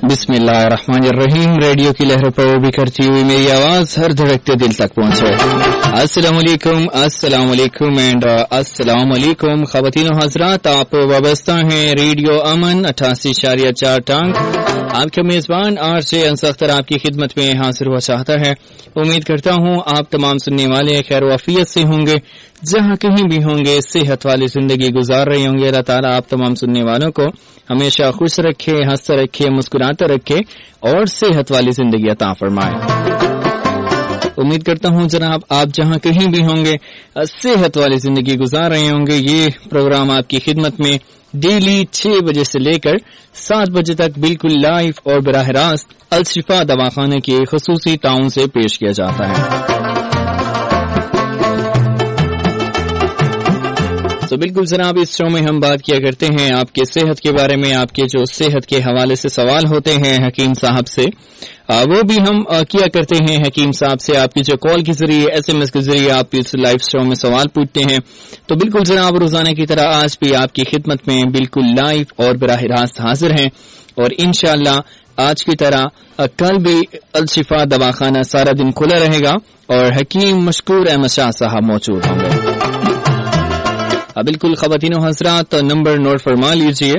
बिस्मिल्लाहिर्रहमानिर्रहीम। रेडियो की लहरों पर भी करती हुई मेरी आवाज हर धड़कते दिल तक पहुंचे। अस्सलाम वालेकुम एंड अस्सलाम वालेकुम ख़वातीन और हज़रात, आप वाबस्ता हैं रेडियो अमन 88.4 टांग। आपके मेजबान आरजे अंसख्तर आपकी खिदमत में हाजिर हुआ चाहता है। उम्मीद करता हूँ आप तमाम सुनने वाले खैर वाफियत से होंगे, जहाँ कहीं भी होंगे सेहत वाली जिंदगी गुजार रहे होंगे। अल्लाह ताला आप तमाम सुनने वालों को हमेशा खुश रखे, हंसते रखे, मुस्कुराते रखे और सेहत वाली जिंदगी अता फरमाए। उम्मीद करता हूँ जनाब आप जहाँ कहीं भी होंगे सेहत वाली जिंदगी गुजार रहे होंगे। ये प्रोग्राम आपकी खिदमत में डेली 6 बजे से लेकर 7 बजे तक बिल्कुल लाइव और बराह रास्त अल-शिफा दवाखाने के खुसूसी ताउन से पेश किया जाता है। तो बिल्कुल जनाब इस शो में हम बात किया करते हैं आपके सेहत के बारे में। आपके जो सेहत के हवाले से सवाल होते हैं हकीम साहब से, वो भी हम किया करते हैं हकीम साहब से। आपकी जो कॉल के जरिए SMS के जरिए आप इस लाइव शो में सवाल पूछते हैं। तो बिल्कुल जनाब रोजाना की तरह आज भी आपकी खिदमत में बिल्कुल लाइव और बराह रास्त हाजिर हैं और इंशाअल्लाह आज की तरह कल भी अल-शिफा दवाखाना सारा दिन खुला रहेगा और हकीम मशकूर अहमद शाह साहब मौजूद होंगे। बिल्कुल ख़वातीनो हज़रात नंबर नोट फरमा लीजिए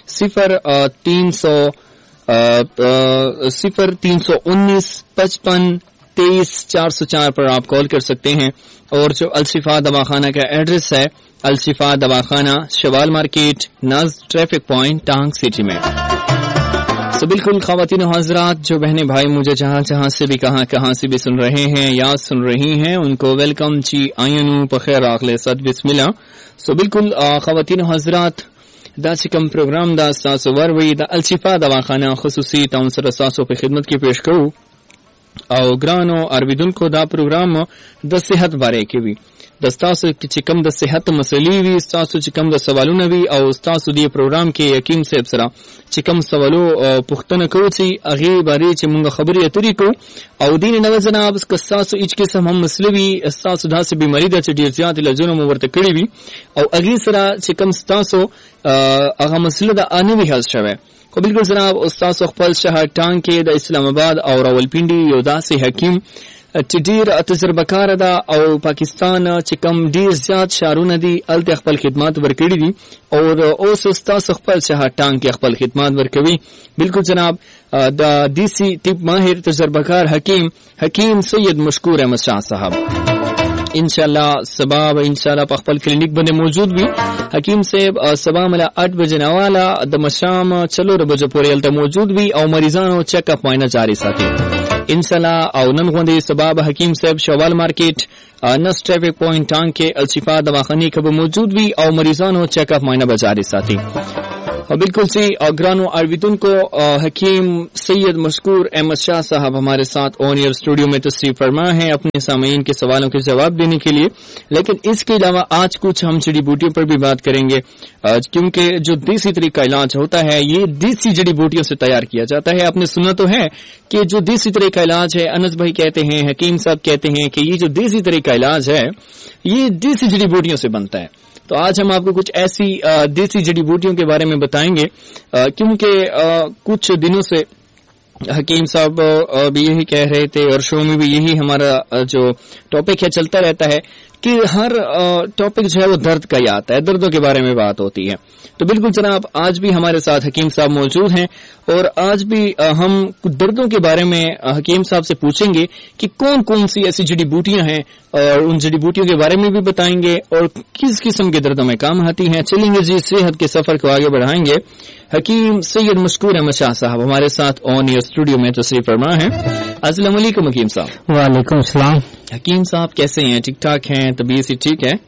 0319 55 23 404 पर आप कॉल कर सकते हैं। और जो अल-शिफा दवाखाना का एड्रेस है अल-शिफा दवाखाना शवाल मार्केट नाज ट्रैफिक पॉइंट टांग सिटी में। तो बिल्कुल ख़वातीनो हज़रात जो बहने भाई मुझे जहाँ से भी कहाँ से भी सुन रहे हैं या सुन रही हैं उनको वेलकम जी आयनु बखैर आखले सद बिस्मिल्लाह। सो बिल्कुल ख़वातीनो हज़रात दा चिकम प्रोग्राम दा सासो वरवी दा अल-शिफा दवाखाना खुसूसी ताउन सर सासो पे खिदमत की पेश करूँ और ग्रानो अरविदुल को दा प्रोग्राम द सेहत बारे के भी दस्तासु चिकम द सेहत मसली भी स्तासु चिकम द सवालों नवी और उस्तासु दिए प्रोग्राम के यकीन से अबसरा चिकम सवालों पुख्तन कोची अगी बारी चिमुंगा खबरी अतरी को और दीन नव जनाब कस्तासु इच के सम हम मसलवी अस्तासु दा से बीमारी दा चढ़ी ज़्याद लजोन मुवर्त कड़ी भी और अगी सरा चिकम स्तासु अगा मसला दा आने भी हल शवे को बिल्कुल जनाब उस्तासु अखपल शहर टांग के द इस्लामाबाद और रावलपिंडी योदा से हकीम टिडीर तजर्बाकार दा और पाकिस्तान चिकम डीर ज्याद शारू नदी अल अखपल खिदमात वरकड़ी दी और ओस उस्ताद अखपल शहर टांग के अखपल खिदमात वरकवी। बिल्कुल जनाब द डीसी तिब माहिर तजर्बाकार हकीम सैयद मशकूर अहमद शाह साहब इंशाल्लाह सबाब इंशाल्लाह पखपल क्लिनिक बने मौजूद भी हकीम साहब सबा मला 8 बजे नवाला द मशाम चलो बजे पूरे अलता मौजूद भी और मरीजानो चेकअप मायना जारी साथी इंशाल्लाह और नन गोंदे सबाब हकीम साहब शवाल मार्केट नस ट्रैफिक पॉइंट टांग के अल-शिफा दवाखाने कब मौजूद भी और मरीजानो चेकअप मायना बजारी साथी और बिल्कुल सी ग्रानो अरविदुन को हकीम सैयद मशकूर अहमद शाह साहब हमारे साथ ऑन एयर स्टूडियो में तशरीफ फरमा है अपने सामीन के सवालों के जवाब देने के लिए। लेकिन इसके अलावा आज कुछ हम जड़ी बूटियों पर भी बात करेंगे क्योंकि जो देसी तरीका इलाज होता है ये देसी जड़ी बूटियों से तैयार किया जाता है। आपने सुना तो है कि जो देसी तरीका इलाज है अनस भाई कहते हैं हकीम साहब कहते हैं कि ये जो देसी तरीका इलाज है ये देसी जड़ी बूटियों से बनता है। तो आज हम आपको कुछ ऐसी देसी जड़ी बूटियों के बारे में बताएंगे क्योंकि कुछ दिनों से हकीम साहब भी यही कह रहे थे और शो में भी यही हमारा जो टॉपिक है चलता रहता है कि हर टॉपिक जो है वो दर्द का ही आता है, दर्दों के बारे में बात होती है। तो बिल्कुल जनाब आज भी हमारे साथ हकीम साहब मौजूद हैं और आज भी हम दर्दों के बारे में हकीम साहब से पूछेंगे कि कौन कौन सी ऐसी जड़ी बूटियां हैं और उन जड़ी बूटियों के बारे में भी बताएंगे और किस किस्म के दर्दों में काम आती हैं। चलेंगे जी सेहत के सफर को आगे बढ़ाएंगे। हकीम सैयद मशकूर अहमद शाह साहब हमारे साथ ऑन एयर स्टूडियो में तशरीफ फरमा है। अस्सलाम वालेकुम हकीम साहब। वालेकुम सलाम। हकीम साहब कैसे हैं? ठीक ठाक हैं? तबीयत से ठीक है?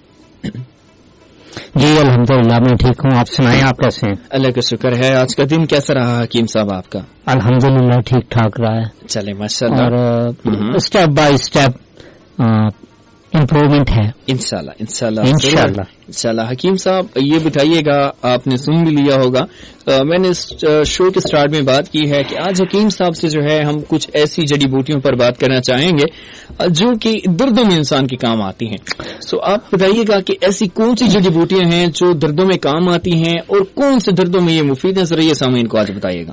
जी अल्हम्दुलिल्लाह मैं ठीक हूँ। आप सुनाएं आप कैसे हैं? अल्लाह का शुक्र है। आज का दिन कैसा रहा हकीम साहब आपका? अल्हम्दुलिल्लाह ठीक ठाक रहा है। चले माशाल्लाह। और स्टेप बाय स्टेप इम्प्रूवमेंट है इंशाल्लाह इंशाल्लाह इंशाल्लाह इंशाल्लाह। हकीम साहब ये बताइएगा, आपने सुन भी लिया होगा, मैंने शो के स्टार्ट में बात की है कि आज हकीम साहब से जो है हम कुछ ऐसी जड़ी बूटियों पर बात करना चाहेंगे जो कि दर्दों में इंसान के काम आती हैं। सो आप बताइएगा कि ऐसी कौन सी जड़ी बूटियां हैं जो दर्दों में काम आती हैं और कौन से दर्दों में ये मुफीद है। जरा ये सामीन को आज बताइएगा।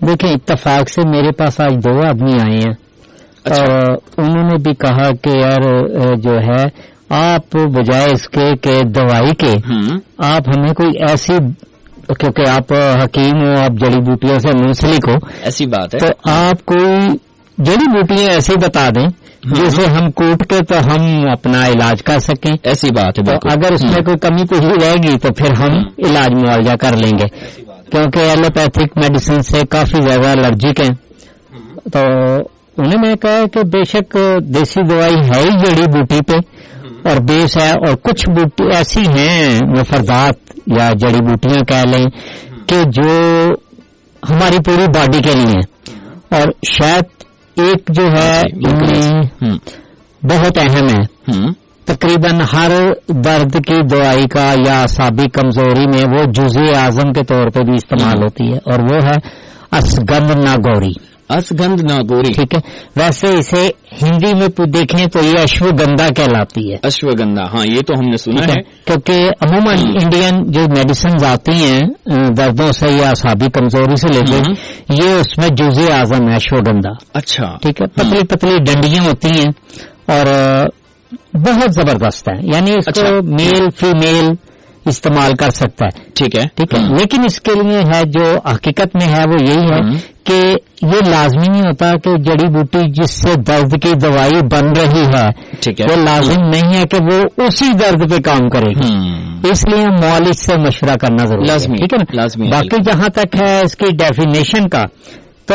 دیکھیں اتفاق سے میرے پاس آج 2 آدمی آئے ہیں. انہوں نے بھی کہا کہ یار جو ہے آپ بجائے اس کے کہ دوائی کے آپ ہمیں کوئی ایسی، کیونکہ آپ حکیم ہو، آپ جڑی بوٹیوں سے منسلک ہو، ایسی بات ہے، تو آپ کوئی جڑی بوٹیاں ایسی بتا دیں جسے ہم کوٹ کے تو ہم اپنا علاج کر سکیں. ایسی بات ہے. تو اگر اس میں کوئی کمی پیشی رہے گی تو پھر ہم علاج معالجہ کر لیں گے، کیونکہ ایلوپیتھک میڈیسن سے کافی زیادہ الرجک ہیں. تو انہیں میں کہا کہ بے شک دیسی دوائی ہے ہی جڑی بوٹی پہ اور بیس ہے، اور کچھ بوٹی ایسی ہیں مفردات یا جڑی بوٹیاں کہہ لیں کہ جو ہماری پوری باڈی کے لیے ہیں، اور شاید ایک جو ہے ان میں بہت اہم ہے. تقریباً ہر درد کی دوائی کا یا اعصابی کمزوری میں وہ جزء اعظم کے طور پہ بھی استعمال ہوتی ہے، اور وہ ہے اشگند ناگوری. اشگند ناگوری، ٹھیک ہے. ویسے اسے ہندی میں دیکھیں تو یہ اشوگندھا کہلاتی ہے. اشوگندھا، ہاں یہ تو ہم نے سنا ہے، کیونکہ عموماً انڈین جو میڈیسنز آتی ہیں دردوں سے یا اعصابی کمزوری سے لے کے، یہ اس میں جزء اعظم ہے اشوگندھا. اچھا، ٹھیک ہے. پتلی پتلی ڈنڈیاں ہوتی ہیں اور بہت زبردست ہے، یعنی اس کو میل فیمیل استعمال کر سکتا ہے. ٹھیک ہے، ٹھیک ہے. لیکن اس کے لیے ہے جو حقیقت میں ہے وہ یہی ہے کہ یہ لازمی نہیں ہوتا کہ جڑی بوٹی جس سے درد کی دوائی بن رہی ہے وہ لازم نہیں ہے کہ وہ اسی درد پہ کام کرے گی. اس لیے معالج سے مشورہ کرنا ضروری ہے. ٹھیک ہے نا. باقی جہاں تک ہے اس کی ڈیفینیشن کا، تو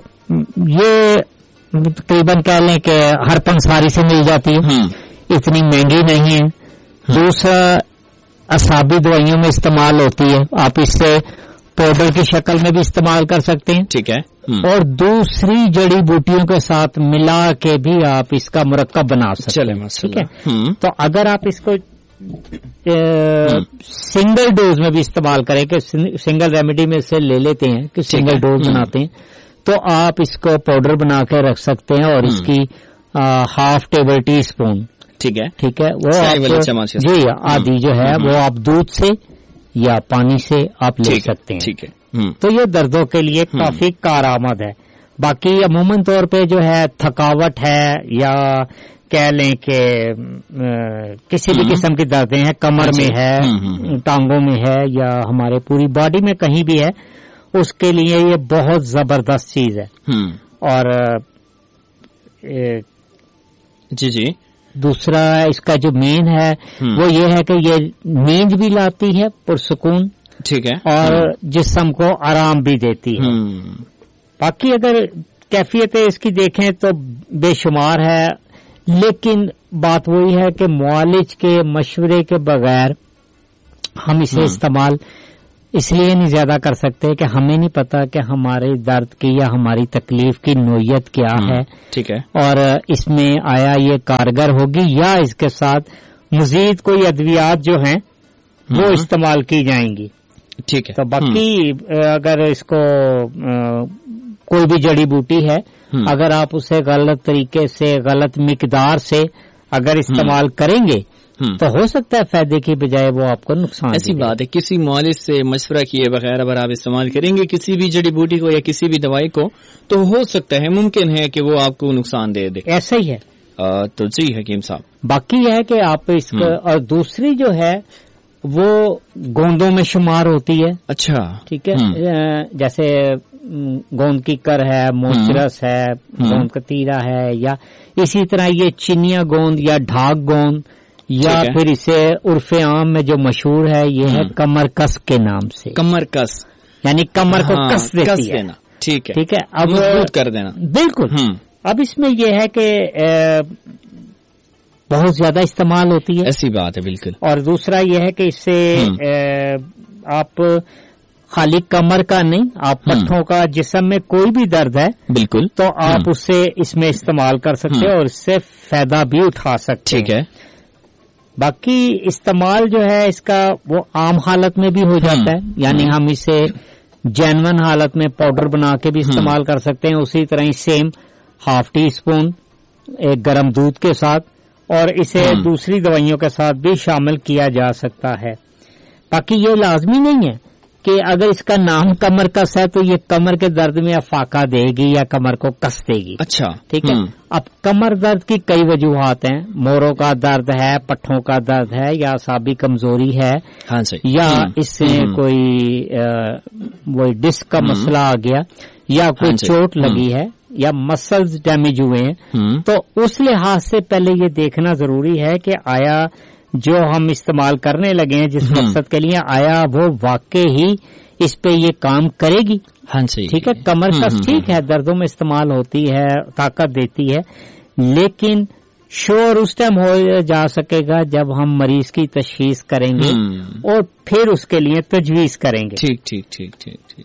یہ تقریباً کہہ لیں کہ ہر پنساری سے مل جاتی ہے، اتنی مہنگی نہیں ہے. دوسرا اعصابی دوائیوں میں استعمال ہوتی ہے، آپ اس سے پاؤڈر کی شکل میں بھی استعمال کر سکتے ہیں. ٹھیک ہے. اور دوسری جڑی بوٹیوں کے ساتھ ملا کے بھی آپ اس کا مرکب بنا سکتے ہیں. ٹھیک ہے. تو اگر آپ اس کو سنگل ڈوز میں بھی استعمال کریں کہ سنگل ریمیڈی میں سے لے لیتے ہیں کہ سنگل ڈوز بناتے ہیں، تو آپ اس کو پاؤڈر بنا کے رکھ سکتے ہیں، اور اس کی ½ ٹیبل ٹی اسپون، ٹھیک ہے، ٹھیک ہے، وہ آپ جی آدھی جو ہے وہ آپ دودھ سے یا پانی سے آپ لے سکتے ہیں. ٹھیک ہے. تو یہ دردوں کے لیے کافی کارآمد ہے. باقی عموماً طور پہ جو ہے تھکاوٹ ہے یا کہہ لیں کہ کسی بھی قسم کی دردیں ہیں، کمر میں ہے، ٹانگوں میں ہے، یا ہمارے پوری باڈی میں کہیں بھی ہے، اس کے لیے یہ بہت زبردست چیز ہے. اور جی دوسرا اس کا جو مین ہے وہ یہ ہے کہ یہ نیند بھی لاتی ہے پرسکون، ٹھیک ہے، اور جسم کو آرام بھی دیتی ہے. باقی اگر کیفیتیں اس کی دیکھیں تو بے شمار ہے، لیکن بات وہی ہے کہ معالج کے مشورے کے بغیر ہم اسے استعمال اس لیے نہیں زیادہ کر سکتے کہ ہمیں نہیں پتا کہ ہمارے درد کی یا ہماری تکلیف کی نوعیت کیا ہے. ٹھیک ہے. اور اس میں آیا یہ کارگر ہوگی یا اس کے ساتھ مزید کوئی ادویات جو ہیں وہ استعمال کی جائیں گی. ٹھیک ہے. تو باقی اگر اس کو کوئی بھی جڑی بوٹی ہے، اگر آپ اسے غلط طریقے سے غلط مقدار سے اگر استعمال کریں گے تو ہو سکتا ہے فائدے کی بجائے وہ آپ کو نقصان. ایسی بات ہے، کسی معالج سے مشورہ کیے بغیر اگر آپ استعمال کریں گے کسی بھی جڑی بوٹی کو یا کسی بھی دوائی کو، تو ہو سکتا ہے، ممکن ہے کہ وہ آپ کو نقصان دے دے. ایسا ہی ہے. تو جی حکیم صاحب، باقی یہ ہے کہ آپ اس کا، اور دوسری جو ہے وہ گوندوں میں شمار ہوتی ہے. اچھا، ٹھیک ہے. جیسے گوند کی کر ہے، موچرس ہے، گوند کتیرا ہے، یا اسی طرح یہ چنیا گوند یا ڈھاک گوند، یا پھر اسے عرف عام میں جو مشہور ہے یہ ہے کمر کس کے نام سے. کمر کس یعنی کمر کو کس دیتی ہے. ٹھیک ہے، ٹھیک ہے. اب مضبوط کر دینا. بالکل. اب اس میں یہ ہے کہ بہت زیادہ استعمال ہوتی ہے. ایسی بات ہے، بالکل. اور دوسرا یہ ہے کہ اس سے آپ خالی کمر کا نہیں، آپ پٹھوں کا، جسم میں کوئی بھی درد ہے بالکل تو آپ اسے اس میں استعمال کر سکتے ہیں اور اس سے فائدہ بھی اٹھا سکتے ہیں. ٹھیک ہے. باقی استعمال جو ہے اس کا وہ عام حالت میں بھی ہو جاتا ہے، یعنی ہم اسے جینون حالت میں پاؤڈر بنا کے بھی استعمال کر سکتے ہیں. اسی طرح سیم ½ ٹی اسپون ایک گرم دودھ کے ساتھ، اور اسے دوسری دوائیوں کے ساتھ بھی شامل کیا جا سکتا ہے. باقی یہ لازمی نہیں ہے کہ اگر اس کا نام کمر کس ہے تو یہ کمر کے درد میں افاقہ دے گی یا کمر کو کس دے گی. اچھا ٹھیک ہے. اب کمر درد کی کئی وجوہات ہیں. موروں کا درد ہے, پٹھوں کا درد ہے, یا اعصابی کمزوری ہے, یا اس سے کوئی وہی ڈسک کا مسئلہ آ گیا, یا کوئی چوٹ لگی ہے, یا مسلز ڈیمیج ہوئے ہیں. تو اس لحاظ سے پہلے یہ دیکھنا ضروری ہے کہ آیا جو ہم استعمال کرنے لگے ہیں جس مقصد کے لیے, آیا وہ واقع ہی اس پہ یہ کام کرے گی. ٹھیک ہے. کمر کس ٹھیک ہے, دردوں میں استعمال ہوتی ہے, طاقت دیتی ہے, لیکن شور اس ٹائم ہو جا سکے گا جب ہم مریض کی تشخیص کریں گے اور پھر اس کے لیے تجویز کریں گے. ٹھیک ٹھیک ٹھیک ٹھیک ٹھیک.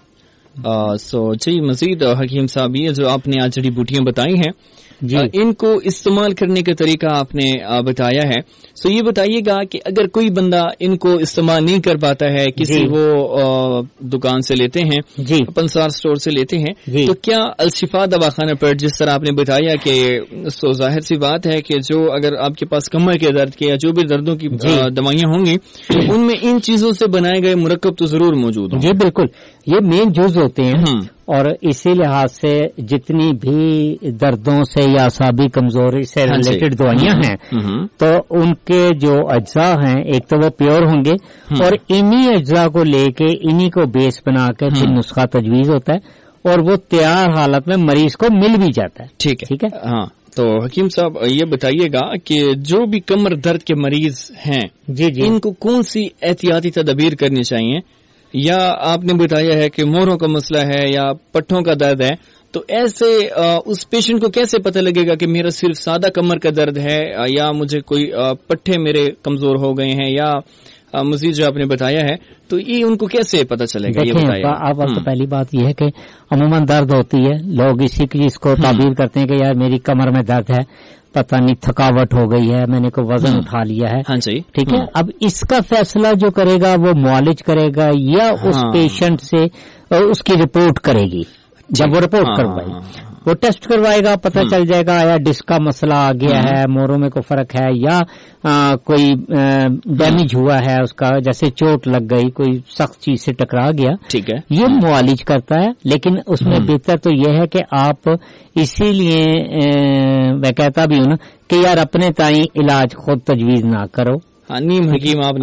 سو جی مزید حکیم صاحب یہ جو آپ نے آج جڑی بوٹیاں بتائی ہیں جی ان کو استعمال کرنے کا طریقہ آپ نے بتایا ہے. سو یہ بتائیے گا کہ اگر کوئی بندہ ان کو استعمال نہیں کر پاتا ہے, کسی وہ دکان سے لیتے ہیں, پنسار اسٹور سے لیتے ہیں, تو کیا الشفا دواخانہ پر جس طرح آپ نے بتایا کہ سو ظاہر سی بات ہے کہ جو اگر آپ کے پاس کمر کے درد کے یا جو بھی دردوں کی دوائیاں ہوں گی ان میں ان چیزوں سے بنائے گئے مرکب تو ضرور موجود ہوں. جی بالکل, یہ مین جز ہوتے ہیں اور اسی لحاظ سے جتنی بھی دردوں سے یا اعصابی کمزوری سے ریلیٹڈ دوائیاں ہیں تو ان کے جو اجزاء ہیں ایک تو وہ پیور ہوں گے اور انہی اجزاء کو لے کے انہی کو بیس بنا کے پھر نسخہ تجویز ہوتا ہے اور وہ تیار حالت میں مریض کو مل بھی جاتا ہے. ٹھیک ہے. ہاں تو حکیم صاحب یہ بتائیے گا کہ جو بھی کمر درد کے مریض ہیں ان کو کون سی احتیاطی تدابیر کرنی چاہیے؟ یا آپ نے بتایا ہے کہ موروں کا مسئلہ ہے یا پٹھوں کا درد ہے, تو ایسے اس پیشنٹ کو کیسے پتہ لگے گا کہ میرا صرف سادہ کمر کا درد ہے یا مجھے کوئی پٹھے میرے کمزور ہو گئے ہیں یا مزید جو آپ نے بتایا ہے, تو یہ ان کو کیسے پتہ چلے گا؟ یہ بتائیے. آپ پہلی بات یہ ہے کہ عموماً درد ہوتی ہے, لوگ اسی چیز کو تعبیر کرتے ہیں کہ یار میری کمر میں درد ہے, پتہ نہیں تھکاوٹ ہو گئی ہے, میں نے کوئی وزن اٹھا لیا ہے. ٹھیک ہے. اب اس کا فیصلہ جو کرے گا وہ معالج کرے گا یا اس پیشنٹ سے اس کی رپورٹ کرے گی. جب وہ رپورٹ کروائے وہ ٹیسٹ کروائے گا, پتہ چل جائے گا یا ڈسک کا مسئلہ آ گیا ہے, موروں میں کوئی فرق ہے یا کوئی ڈیمیج ہوا ہے اس کا, جیسے چوٹ لگ گئی, کوئی سخت چیز سے ٹکرا گیا. ٹھیک ہے. یہ معالج کرتا ہے, لیکن اس میں بہتر تو یہ ہے کہ آپ اسی لیے میں کہتا بھی ہوں نا کہ یار اپنے تائیں علاج خود تجویز نہ کرو. نیم حکیم آپ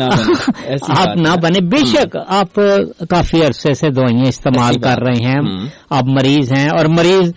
نہ بنے. بے شک آپ کافی عرصے سے دوائیاں استعمال کر رہے ہیں, آپ مریض ہیں اور مریض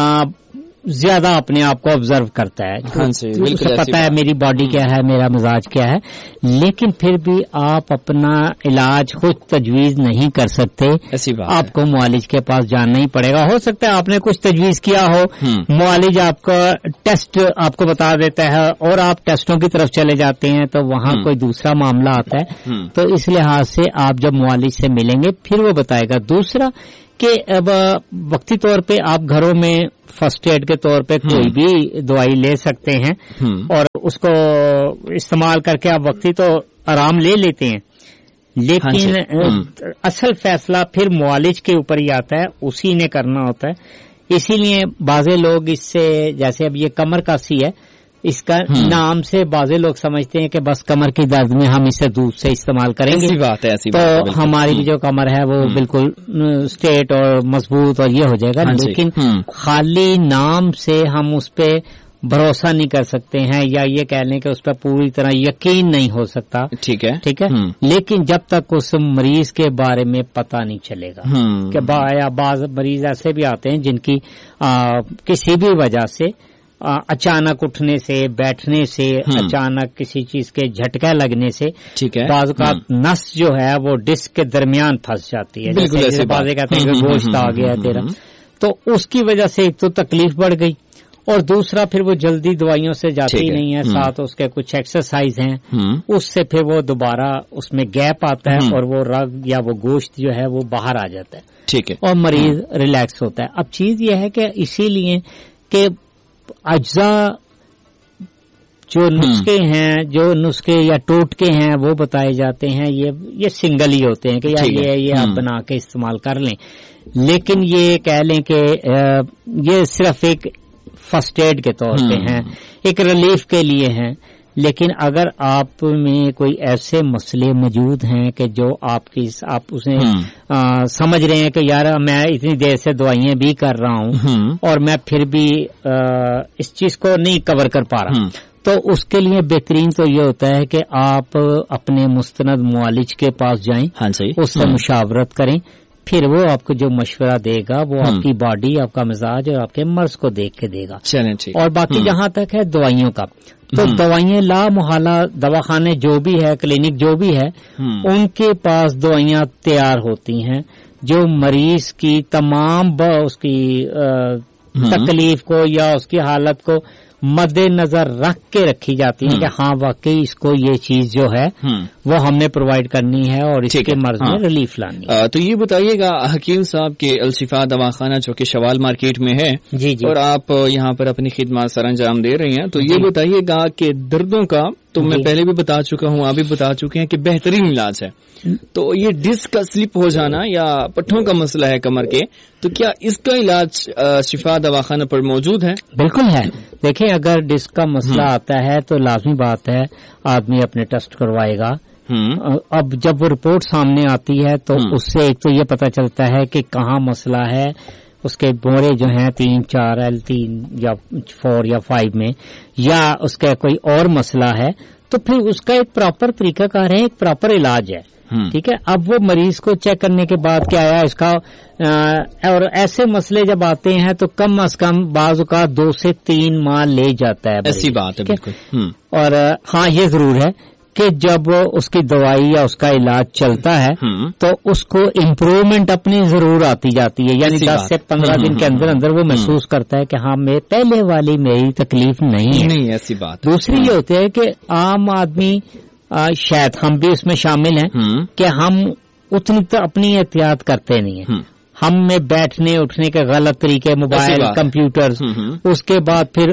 زیادہ اپنے آپ کو آبزرو کرتا ہے, اسے پتا ہے میری باڈی کیا ہے, میرا مزاج کیا ہے, لیکن پھر بھی آپ اپنا علاج خود تجویز نہیں کر سکتے. آپ کو معالج کے پاس جانا ہی پڑے گا. ہو سکتا ہے آپ نے کچھ تجویز کیا ہو, معالج آپ کا ٹیسٹ آپ کو بتا دیتا ہے اور آپ ٹیسٹوں کی طرف چلے جاتے ہیں تو وہاں کوئی دوسرا معاملہ آتا ہے. تو اس لحاظ سے آپ جب معالج سے ملیں گے پھر وہ بتائے گا. دوسرا کہ اب وقتی طور پہ آپ گھروں میں فرسٹ ایڈ کے طور پہ کوئی بھی دوائی لے سکتے ہیں اور اس کو استعمال کر کے آپ وقتی تو آرام لے لیتے ہیں, لیکن اصل فیصلہ پھر معالج کے اوپر ہی آتا ہے, اسی نے کرنا ہوتا ہے. اسی لیے بعض لوگ اس سے, جیسے اب یہ کمر کاسی ہے, اس کا نام سے بعض لوگ سمجھتے ہیں کہ بس کمر کی درد میں ہم اسے دودھ سے استعمال کریں گے, تو ہماری جو کمر ہے وہ بالکل اسٹریٹ اور مضبوط اور یہ ہو جائے گا. لیکن خالی نام سے ہم اس پہ بھروسہ نہیں کر سکتے ہیں یا یہ کہہ لیں کہ اس پہ پوری طرح یقین نہیں ہو سکتا. ٹھیک ہے. لیکن جب تک اس مریض کے بارے میں پتہ نہیں چلے گا کہ بعض مریض ایسے بھی آتے ہیں جن کی کسی بھی وجہ سے اچانک اٹھنے سے, بیٹھنے سے, اچانک کسی چیز کے جھٹکا لگنے سے بعض اوقات نس جو ہے وہ ڈسک کے درمیان پھنس جاتی ہے. جیسے بعض کہتے ہیں کہ گوشت آ گیا تیرا, تو اس کی وجہ سے ایک تو تکلیف بڑھ گئی اور دوسرا پھر وہ جلدی دوائیوں سے جاتی ہی نہیں ہے. ساتھ اس کے کچھ ایکسرسائز ہیں, اس سے پھر وہ دوبارہ اس میں گیپ آتا ہے اور وہ رگ یا وہ گوشت جو ہے وہ باہر آ جاتا ہے. ٹھیک ہے. اور مریض ریلیکس ہوتا ہے. اب چیز یہ ہے کہ اسی لیے کہ اجزاء جو نسخے یا ٹوٹکے ہیں وہ بتائے جاتے ہیں, یہ سنگل ہی ہوتے ہیں کہ یار یہ آپ بنا کے استعمال کر لیں. لیکن یہ کہہ لیں کہ یہ صرف ایک فرسٹ ایڈ کے طور پہ ہیں, ایک ریلیف کے لیے ہیں, لیکن اگر آپ میں کوئی ایسے مسئلے موجود ہیں کہ جو آپ اسے سمجھ رہے ہیں کہ یار میں اتنی دیر سے دوائیاں بھی کر رہا ہوں اور میں پھر بھی اس چیز کو نہیں کور کر پا رہا، تو اس کے لیے بہترین تو یہ ہوتا ہے کہ آپ اپنے مستند معالج کے پاس جائیں، اس سے مشاورت کریں، پھر وہ آپ کو جو مشورہ دے گا وہ آپ کی باڈی، آپ کا مزاج اور آپ کے مرض کو دیکھ کے دے گا۔ اور باقی جہاں تک ہے دوائیوں کا، تو دوائیاں لا محالہ دواخانے جو بھی ہے، کلینک جو بھی ہے، ان کے پاس دوائیاں تیار ہوتی ہیں جو مریض کی تمام اس کی تکلیف کو یا اس کی حالت کو مد نظر رکھ کے رکھی جاتی ہیں کہ ہاں واقعی اس کو یہ چیز جو ہے وہ ہم نے پرووائڈ کرنی ہے اور اس کے مرض میں ریلیف لانی ہے۔ تو یہ بتائیے گا حکیم صاحب کہ الشفا دواخانہ جو کہ شوال مارکیٹ میں ہے اور آپ یہاں پر اپنی خدمات سر انجام دے رہے ہیں، تو یہ بتائیے گا کہ دردوں کا تو میں پہلے بھی بتا چکا ہوں، آپ بھی بتا چکے ہیں کہ بہترین علاج ہے، تو یہ ڈسک کا سلپ ہو جانا یا پٹھوں کا مسئلہ ہے کمر کے، تو کیا اس کا علاج شفا دواخانہ پر موجود ہے؟ بالکل ہے۔ دیکھیں اگر ڈسک کا مسئلہ آتا ہے تو لازمی بات ہے آدمی اپنے ٹیسٹ کروائے گا۔ اب جب وہ رپورٹ سامنے آتی ہے تو اس سے ایک تو یہ پتہ چلتا ہے کہ کہاں مسئلہ ہے، اس کے بورے جو ہیں 3 4 L3 یا 4 یا 5 میں، یا اس کا کوئی اور مسئلہ ہے، تو پھر اس کا ایک پراپر طریقہ کار ہے، ایک پراپر علاج ہے، ٹھیک ہے۔ اب وہ مریض کو چیک کرنے کے بعد کیا آیا اس کا، اور ایسے مسئلے جب آتے ہیں تو کم از کم بعض اوقات 2 سے 3 ماہ لے جاتا ہے، ایسی بات ہے بالکل۔ اور ہاں یہ ضرور ہے کہ جب اس کی دوائی یا اس کا علاج چلتا ہے تو اس کو امپروومنٹ اپنی ضرور آتی جاتی ہے، یعنی 10 سے 15 دن کے اندر اندر وہ محسوس کرتا ہے کہ ہاں میں پہلے والی میری تکلیف نہیں ہے۔ ایسی بات دوسری یہ ہوتی ہے کہ عام آدمی، شاید ہم بھی اس میں شامل ہیں، کہ ہم اتنی تو اپنی احتیاط کرتے نہیں ہیں، ہم میں بیٹھنے اٹھنے کے غلط طریقے، موبائل، کمپیوٹر، اس کے بعد پھر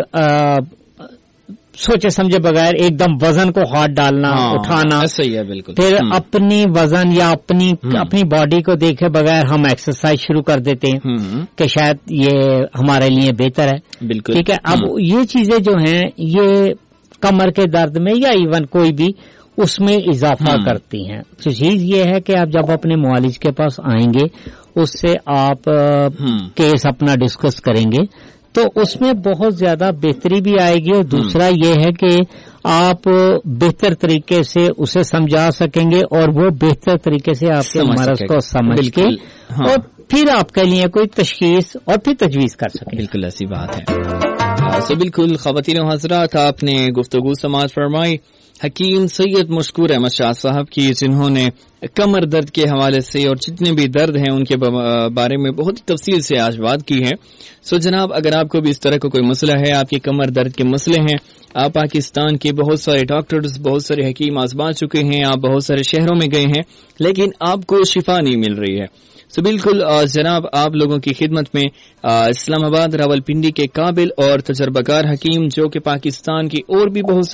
سوچے سمجھے بغیر ایک دم وزن کو ہاتھ ڈالنا، اٹھانا، صحیح ہے بالکل، پھر اپنی وزن یا اپنی باڈی کو دیکھے بغیر ہم ایکسرسائز شروع کر دیتے ہیں کہ شاید یہ ہمارے لیے بہتر ہے، بالکل ٹھیک ہے۔ اب یہ چیزیں جو ہیں یہ کمر کے درد میں یا ایون کوئی بھی اس میں اضافہ کرتی ہیں۔ تو چیز یہ ہے کہ آپ جب اپنے معالج کے پاس آئیں گے، اس سے آپ کیس اپنا ڈسکس کریں گے تو اس میں بہت زیادہ بہتری بھی آئے گی، اور دوسرا یہ ہے کہ آپ بہتر طریقے سے اسے سمجھا سکیں گے اور وہ بہتر طریقے سے آپ کے مرض کو سمجھ کے اور پھر آپ کے لیے کوئی تشخیص اور پھر تجویز کر سکیں۔ بالکل ایسی بات ہے۔ بالکل خواتین و حضرات، آپ نے گفتگو سماعت فرمائی حکیم سید مشکور احمد شاہ صاحب کی، جنہوں نے کمر درد کے حوالے سے اور جتنے بھی درد ہیں ان کے بارے میں بہت تفصیل سے آج بات کی ہے۔ جناب اگر آپ کو بھی اس طرح کا کوئی مسئلہ ہے، آپ کے کمر درد کے مسئلے ہیں، آپ پاکستان کے بہت سارے ڈاکٹرز، بہت سارے حکیم آزما چکے ہیں، آپ بہت سارے شہروں میں گئے ہیں لیکن آپ کو شفا نہیں مل رہی ہے، بالکل جناب آپ لوگوں کی خدمت میں اسلام آباد راولپنڈی کے قابل اور تجربہ کار حکیم جو کہ پاکستان کی اور بھی بہت